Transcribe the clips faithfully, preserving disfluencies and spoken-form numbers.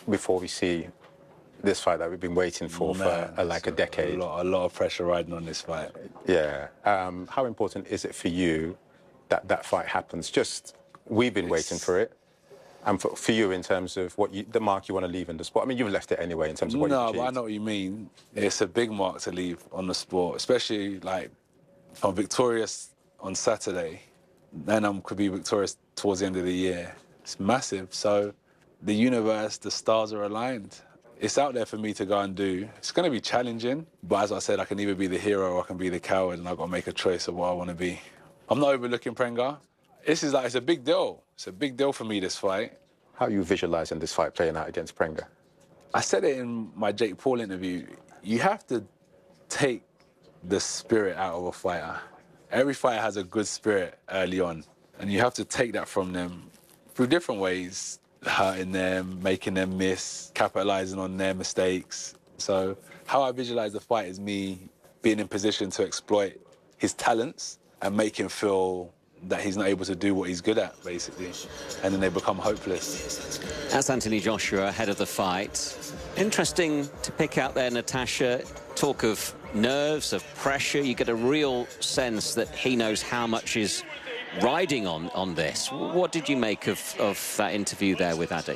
before we see this fight that we've been waiting for Man, for uh, like a decade? A lot, a lot of pressure riding on this fight. Yeah. Um, how important is it for you that that fight happens? Just, we've been it's... waiting for it. And for, for you, in terms of what you, the mark you want to leave in the sport. I mean, you've left it anyway in terms of what no, you've achieved. No, but I know what you mean. It's a big mark to leave on the sport, especially like if I'm victorious on Saturday, then I could be victorious towards the end of the year. It's massive. So the universe, the stars are aligned. It's out there for me to go and do. It's going to be challenging, but as I said, I can either be the hero or I can be the coward, and I've got to make a choice of what I want to be. I'm not overlooking Prenga. This is like, it's a big deal. It's a big deal for me, this fight. How are you visualising this fight playing out against Prenga? I said it in my Jake Paul interview. You have to take the spirit out of a fighter. Every fighter has a good spirit early on, and you have to take that from them through different ways, hurting them, making them miss, capitalising on their mistakes. So how I visualise the fight is me being in position to exploit his talents and make him feel that he's not able to do what he's good at, basically, and then they become hopeless. That's Anthony Joshua ahead of the fight. Interesting to pick out there, Natasha. Talk of nerves, of pressure. You get a real sense that he knows how much is riding on, on this. What did you make of, of that interview there with Adi?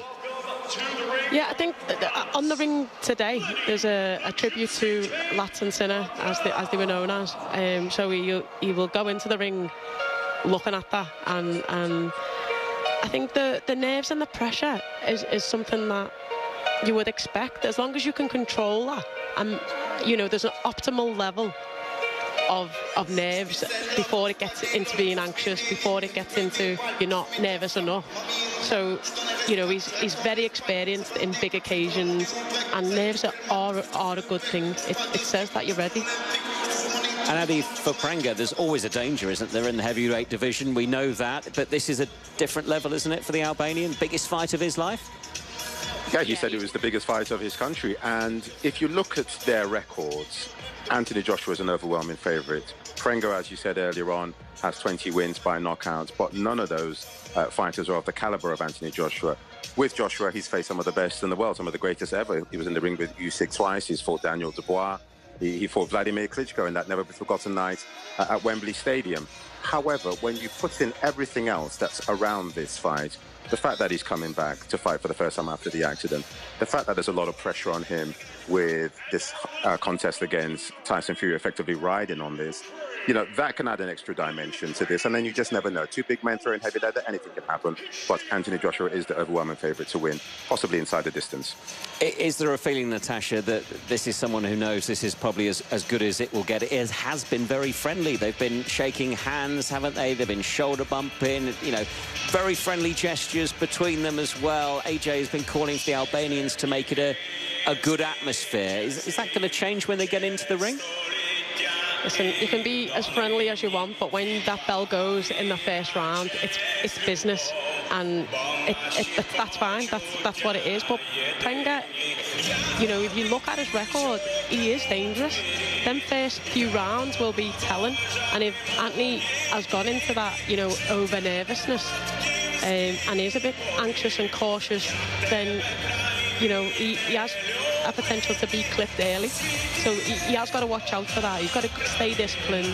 Yeah, I think on the ring today, there's a, a tribute to Lats and Sinner, as they, as they were known as. Um, so he, he will go into the ring looking at that, and and I think the the nerves and the pressure is, is something that you would expect, as long as you can control that. And you know, there's an optimal level of of nerves before it gets into being anxious, before it gets into you're not nervous enough. So you know, he's he's very experienced in big occasions, and nerves are are, are a good thing. It, it says that you're ready. And Adi, for Prenga, there's always a danger, isn't there, in the heavyweight division? We know that, but this is a different level, isn't it, for the Albanian? Biggest fight of his life? Yeah, he said it was the biggest fight of his country. And if you look at their records, Anthony Joshua is an overwhelming favourite. Prenga, as you said earlier on, has twenty wins by knockouts, but none of those uh, fighters are of the calibre of Anthony Joshua. With Joshua, he's faced some of the best in the world, some of the greatest ever. He was in the ring with Usyk twice. He's fought Daniel Dubois. He, he fought Vladimir Klitschko in that never-be-forgotten night uh, at Wembley Stadium. However, when you put in everything else that's around this fight, the fact that he's coming back to fight for the first time after the accident, the fact that there's a lot of pressure on him with this uh, contest against Tyson Fury effectively riding on this, you know, that can add an extra dimension to this. And then you just never know. Two big men throwing heavy leather, anything can happen. But Anthony Joshua is the overwhelming favourite to win, possibly inside the distance. Is there a feeling, Natasha, that this is someone who knows this is probably as, as good as it will get? It has been very friendly. They've been shaking hands, haven't they? They've been shoulder bumping, you know, very friendly gestures between them as well. A J has been calling for the Albanians to make it a, a good atmosphere. Is, is that going to change when they get into the ring? Listen, you can be as friendly as you want, but when that bell goes in the first round, it's it's business, and it, it, it, that's fine. That's that's what it is. But Prenga, you know, if you look at his record, he is dangerous. Them first few rounds will be telling, and if Anthony has gone into that, you know, over nervousness, um, and is a bit anxious and cautious, then you know he, he has a potential to be clipped early. So he, he has got to watch out for that. He's got to stay disciplined.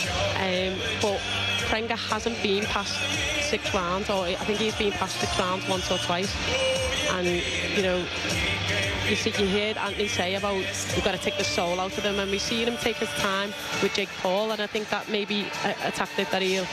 Um, but Prenga hasn't been past six rounds, or I think he's been past six rounds once or twice. And, you know, you see, you heard Anthony say about we've got to take the soul out of them, and we've seen him take his time with Jake Paul, and I think that may be a, a tactic that he'll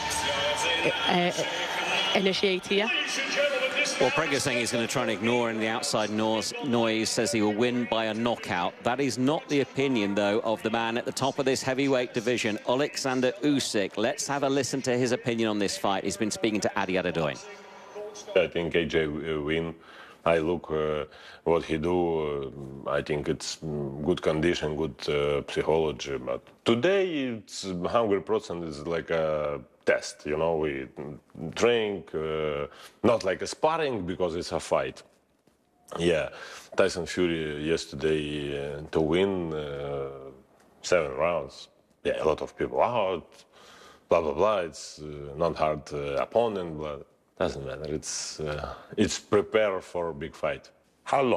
uh, initiate here. Well, Prenga's saying he's going to try and ignore in the outside noise, noise, says he will win by a knockout. That is not the opinion, though, of the man at the top of this heavyweight division, Alexander Usyk. Let's have a listen to his opinion on this fight. He's been speaking to Adi Adadoin. I think A J will win. I look uh, what he do. Uh, I think it's good condition, good uh, psychology. But today, it's one hundred percent is like a test. You know, we drink, uh, not like a sparring because it's a fight. Yeah, Tyson Fury yesterday uh, to win uh, seven rounds. Yeah, a lot of people out. Blah blah blah. It's uh, not hard uh, opponent, but doesn't matter. It's uh, it's prepare for a big fight. How long?